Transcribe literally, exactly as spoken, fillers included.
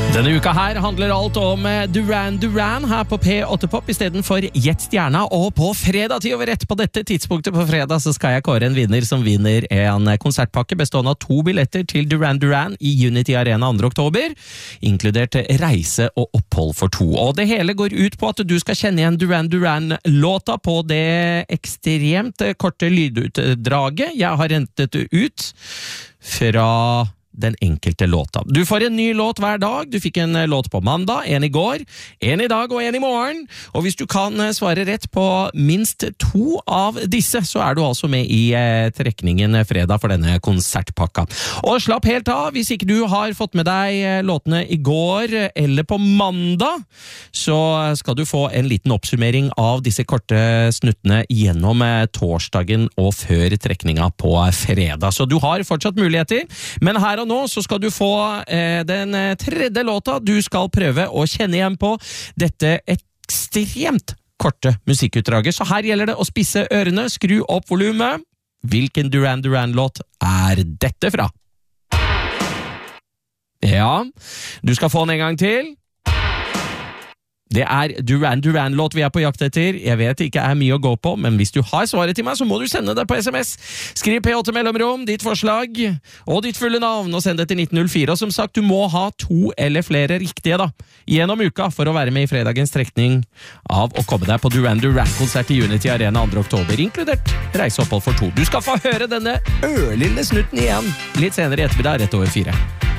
Denne uka her handler alt om Duran Duran her på P åtte Pop I stedet for Gjett Stjerna, og på fredag til over rett på dette tidspunktet på fredag så skal jeg kåre en vinner som vinner en konsertpakke bestående av to billetter til Duran Duran I Unity Arena andre oktober, inkludert reise og opphold for to. Og det hele går ut på at du skal kjenne igjen Duran Duran-låta på det ekstremt korte lydutdraget jeg har hentet ut fra den enkelte låta. Du får en ny låt hver dag. Du fikk en låt på mandag, en I går, en I dag og en I morgen. Og hvis du kan svare rett på minst to av disse, så er du altså med I eh, trekningen fredag for denne konsertpakka. Og slapp helt av, hvis ikke du har fått med deg låtene I går eller på mandag, så skal du få en liten oppsummering av disse korte snuttene gjennom eh, torsdagen og før trekninga på fredag. Så du har fortsatt muligheter, men her og nå så skal du få eh, den tredje låta du skal prøve å kjenne igjen på dette ekstremt korte musikkutdraget. Så her gjelder det å spisse ørene, skru opp volumet. Hvilken Duran Duran-låt er dette fra? Ja, du skal få den en gang til. Det er Duran Duran-låt vi er på jakt etter. Jeg vet det ikke er mye å gå på, men hvis du har svaret til meg, så må du sende det på sms. Skriv P åtte mellomrom, ditt forslag og ditt fulle navn, og send det til nitten null fire. Og som sagt, du må ha to eller flere riktige da, gjennom uka for å være med I fredagens trekning av å komme deg på Duran Duran-konsert I Unity Arena andre oktober, inkludert reiseopphold for to. Du skal få høre denne ørlille snutten igjen litt senere I ettermiddag, rett over fire.